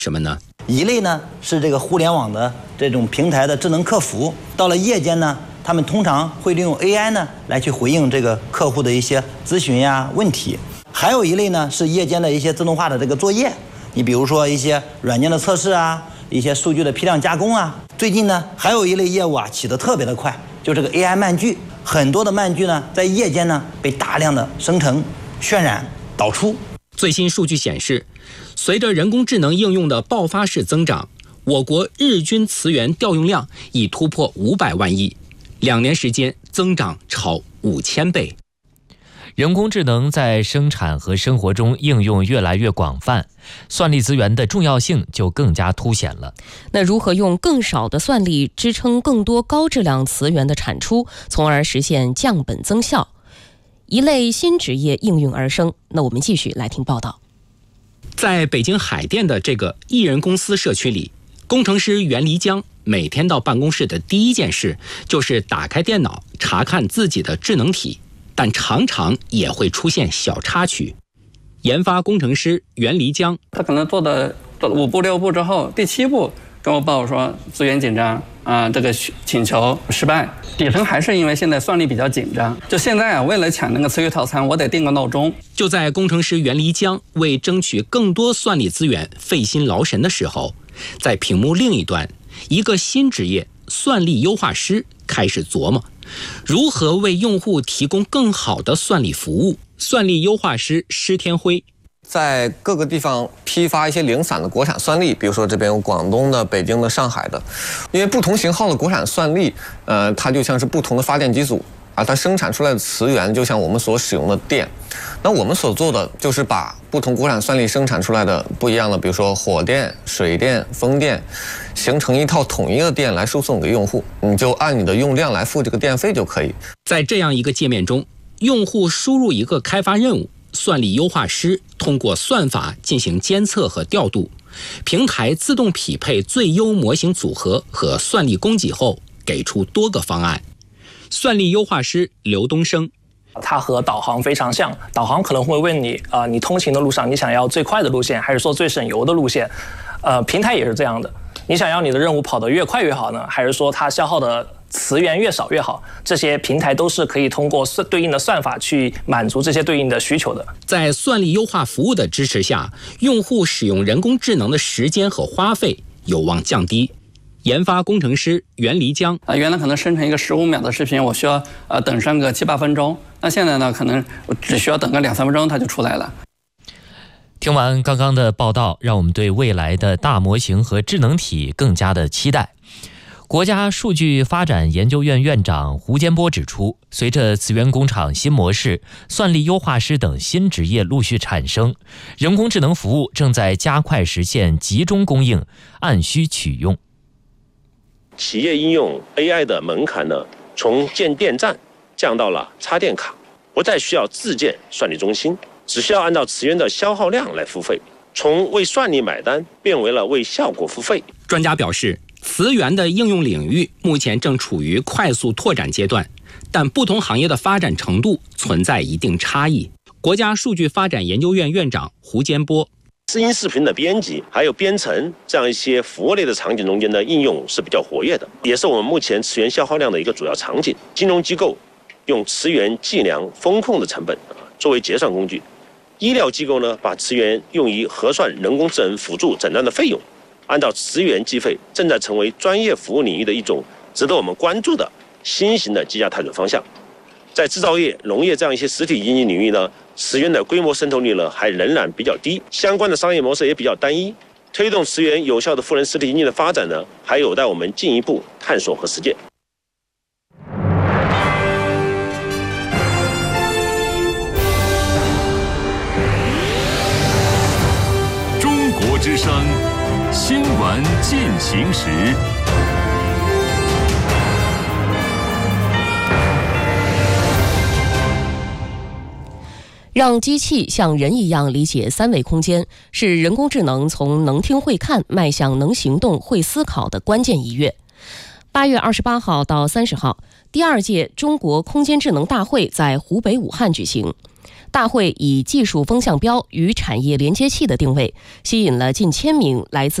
什么呢？ 一类呢是这个互联网的这种平台的智能客服，到了夜间呢，他们通常会利用 AI 呢来去回应这个客户的一些咨询呀问题。还有一类呢是夜间的一些自动化的这个作业，你比如说一些软件的测试啊，一些数据的批量加工啊。最近呢还有一类业务啊起得特别的快，就这个 AI 漫剧，很多的漫剧呢在夜间呢被大量的生成、渲染、导出。 最新数据显示，随着人工智能应用的爆发式增长，我国日均词源调用量已突破500万亿，2年时间增长超5000倍。 人工智能在生产和生活中应用越来越广泛，算力资源的重要性就更加凸显了。 那如何用更少的算力支撑更多高质量词源的产出，从而实现降本增效？一类新职业应运而生。那我们继续来听报道。 在北京海淀的这个艺人公司社区里，工程师袁黎江每天到办公室的第一件事就是打开电脑查看自己的智能体，但常常也会出现小插曲。研发工程师袁黎江， 他可能做了5步6步之后，第7步跟我报说资源紧张这个请求失败。底层还是因为现在算力比较紧张，就现在为了抢那个词语套餐，我得定个闹钟。 就在工程师袁黎江为争取更多算力资源费心劳神的时候，在屏幕另一端，一个新职业算力优化师开始琢磨如何为用户提供更好的算力服务。算力优化师施天辉在各个地方批发一些零散的国产算力，比如说这边有广东的、北京的、上海的，因为不同型号的国产算力，它就像是不同的发电机组啊，它生产出来的词源就像我们所使用的电。那我们所做的就是把不同国产算力生产出来的不一样的，比如说火电、水电、风电，形成一套统一的电来输送给用户，你就按你的用量来付这个电费就可以。 在这样一个界面中，用户输入一个开发任务，算力优化师通过算法进行监测和调度，平台自动匹配最优模型组合和算力供给后，给出多个方案。算力优化师刘东升， 它和导航非常像，导航可能会问你你通勤的路上你想要最快的路线，还是说最省油的路线？平台也是这样的，你想要你的任务跑得越快越好呢，还是说它消耗的词源越少越好？这些平台都是可以通过对应的算法去满足这些对应的需求的。 在算力优化服务的支持下，用户使用人工智能的时间和花费有望降低。研发工程师袁黎江， 原来可能生成一个15秒的视频，我需要等上个7、8分钟，那现在呢，可能我只需要等个2、3分钟它就出来了。 听完刚刚的报道，让我们对未来的大模型和智能体更加的期待。国家数据发展研究院院长胡坚波指出，随着词源工厂新模式、算力优化师等新职业陆续产生，人工智能服务正在加快实现集中供应、按需取用。 企业应用 AI 的门槛呢，从建电站降到了插电卡，不再需要自建算力中心，只需要按照词源的消耗量来付费，从为算力买单变为了为效果付费。 专家表示，词源的应用领域目前正处于快速拓展阶段，但不同行业的发展程度存在一定差异。国家数据发展研究院院长胡坚波， 声音视频的编辑还有编程这样一些服务类的场景中间的应用是比较活跃的，也是我们目前词源消耗量的一个主要场景。金融机构用词源计量风控的成本作为结算工具，医疗机构呢把词源用于核算人工智能辅助诊断的费用，按照词源计费正在成为专业服务领域的一种值得我们关注的新型的机甲探索方向。在制造业、农业这样一些实体经济领域呢，词源的规模渗透率呢还仍然比较低，相关的商业模式也比较单一，推动词源有效的赋能实体经济的发展呢，还有待我们进一步探索和实践。 中国之声新闻进行时。 让机器像人一样理解三维空间，是人工智能从能听会看迈向能行动会思考的关键一跃。8月28号到30号，第2届中国空间智能大会在湖北武汉举行。 大会以技术风向标与产业连接器的定位，吸引了近1000名来自